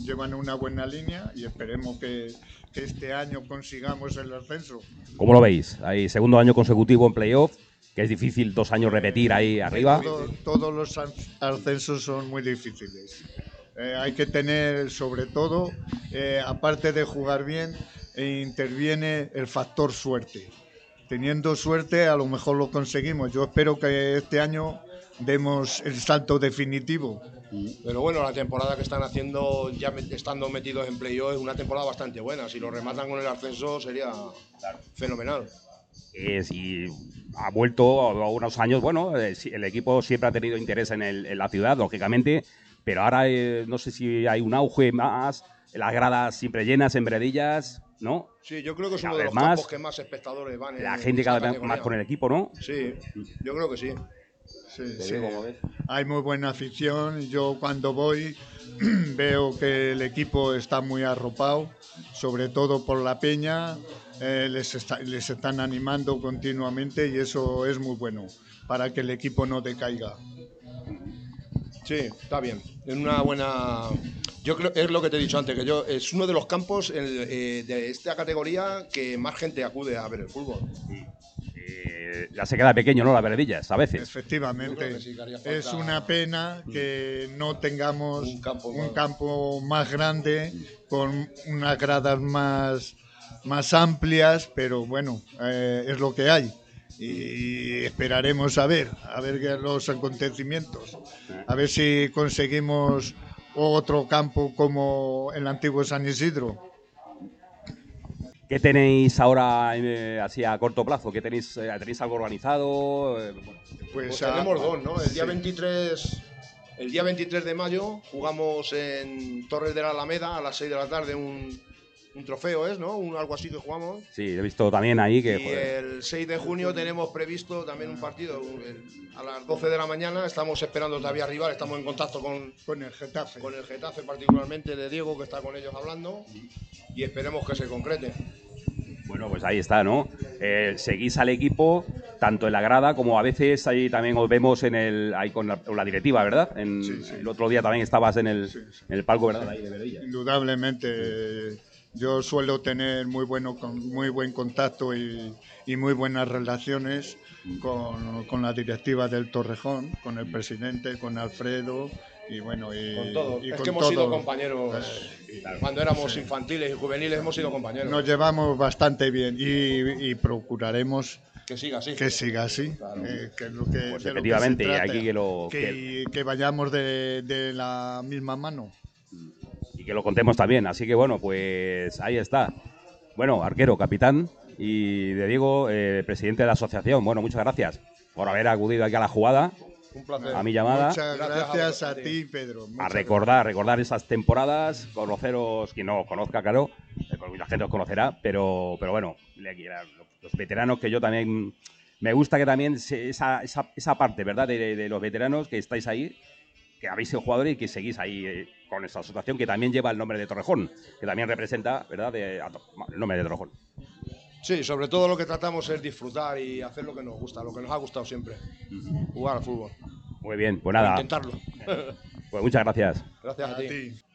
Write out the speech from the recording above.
llevan una buena línea y esperemos que este año consigamos el ascenso. ¿Cómo lo veis? Hay segundo año consecutivo en playoff, que es difícil 2 años repetir ahí arriba. Todos los ascensos son muy difíciles. Hay que tener, sobre todo, aparte de jugar bien, interviene el factor suerte. Teniendo suerte, a lo mejor lo conseguimos. Yo espero que este año demos el salto definitivo. Pero bueno, la temporada que están haciendo, ya estando metidos en playoff, es una temporada bastante buena. Si lo rematan con el ascenso sería fenomenal. Si ha vuelto a unos años, bueno, el equipo siempre ha tenido interés en la ciudad, lógicamente, pero ahora no sé si hay un auge más, las gradas siempre llenas en Veredillas, ¿no? Sí, yo creo que es uno Cada de vez los más, campos que más espectadores van. la en gente esta cada vez categoría. más con el equipo, ¿no? Sí, yo creo que sí. Sí. Hay muy buena afición. Yo cuando voy veo que el equipo está muy arropado, sobre todo por la peña. Les están animando continuamente y eso es muy bueno para que el equipo no decaiga. Sí, está bien. Es una buena. Yo creo, es lo que te he dicho antes, que es uno de los campos de esta categoría que más gente acude a ver el fútbol. Ya se queda pequeño, ¿no? Las Veredillas, a veces. Efectivamente. Sí, que es una pena que no tengamos un campo más grande, con unas gradas más amplias, pero bueno, es lo que hay. Y esperaremos a ver los acontecimientos, a ver si conseguimos otro campo como el antiguo San Isidro. ¿Qué tenéis ahora así a corto plazo? ¿Qué tenéis algo organizado? Pues tenemos dos, ¿no? El día 23 de mayo jugamos en Torres de la Alameda a las 6 de la tarde un trofeo, ¿no? Algo así que jugamos. Sí, he visto también ahí que... Y el 6 de junio tenemos previsto también un partido a las 12 de la mañana. Estamos esperando todavía rival, estamos en contacto con el Getafe. Con el Getafe particularmente de Diego, que está con ellos hablando, y esperemos que se concrete. Bueno, pues ahí está, ¿no? Seguís al equipo tanto en la grada como a veces ahí también os vemos ahí con la directiva, ¿verdad? Sí. El otro día también estabas en el palco, ¿verdad? Ahí de Veredillas. Indudablemente. Yo suelo tener muy buen contacto y muy buenas relaciones con la directiva del Torrejón, con el presidente, con Alfredo y bueno, con todos. Es que hemos sido compañeros cuando éramos infantiles y juveniles, hemos sido compañeros. Nos llevamos bastante bien y procuraremos que siga así. Que siga así. Claro. Que es lo que, pues de efectivamente, lo que se trata, y aquí que vayamos de la misma mano. Y que lo contemos también. Así que bueno, pues ahí está. Bueno, arquero, capitán, y de Diego, presidente de la asociación. Bueno, muchas gracias por haber acudido aquí a la jugada. Un placer. A mi llamada. Muchas gracias a ti, Pedro. A recordar esas temporadas, conoceros, quien no os conozca, claro, la gente os conocerá, pero bueno, los veteranos, que yo también me gusta que también esa parte, ¿verdad? De los veteranos que estáis ahí, que habéis sido jugadores y que seguís ahí con esa asociación que también lleva el nombre de Torrejón, que también representa, ¿verdad? El nombre de Torrejón. Sí, sobre todo lo que tratamos es disfrutar y hacer lo que nos gusta, lo que nos ha gustado siempre, jugar al fútbol. Muy bien, pues nada. O intentarlo. Pues muchas gracias. Gracias a ti.